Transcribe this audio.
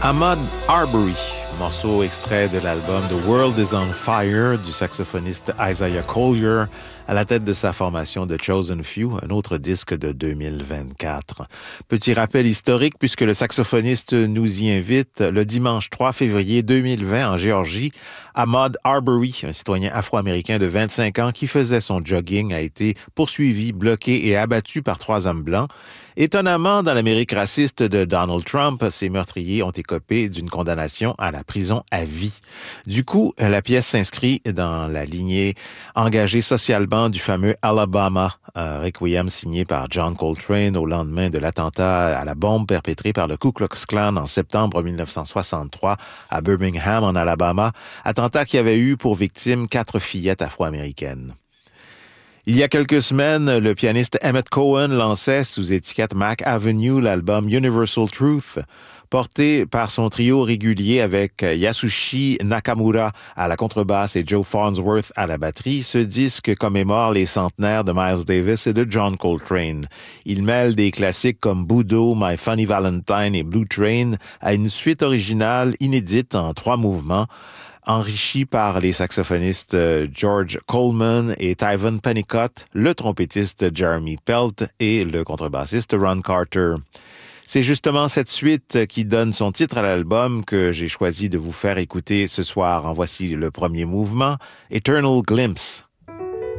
Ahmaud Arbery, morceau extrait de l'album The World is on Fire du saxophoniste Isaiah Collier, à la tête de sa formation The Chosen Few, un autre disque de 2024. Petit rappel historique, puisque le saxophoniste nous y invite, le dimanche 3 février 2020 en Géorgie, Ahmaud Arbery, un citoyen afro-américain de 25 ans qui faisait son jogging, a été poursuivi, bloqué et abattu par 3 hommes blancs. Étonnamment, dans l'Amérique raciste de Donald Trump, ces meurtriers ont écopé d'une condamnation à la prison à vie. Du coup, la pièce s'inscrit dans la lignée engagée socialement du fameux Alabama, requiem signé par John Coltrane au lendemain de l'attentat à la bombe perpétré par le Ku Klux Klan en septembre 1963 à Birmingham, en Alabama, attentat qui avait eu pour victime 4 fillettes afro-américaines. Il y a quelques semaines, le pianiste Emmett Cohen lançait sous étiquette Mac Avenue l'album Universal Truth, porté par son trio régulier avec Yasushi Nakamura à la contrebasse et Joe Farnsworth à la batterie. Ce disque commémore les centenaires de Miles Davis et de John Coltrane. Il mêle des classiques comme Budo, My Funny Valentine et Blue Train à une suite originale inédite en 3 mouvements, enrichi par les saxophonistes George Coleman et Tyven Pennicott, le trompettiste Jeremy Pelt et le contrebassiste Ron Carter. C'est justement cette suite qui donne son titre à l'album que j'ai choisi de vous faire écouter ce soir. En voici le premier mouvement, Eternal Glimpse.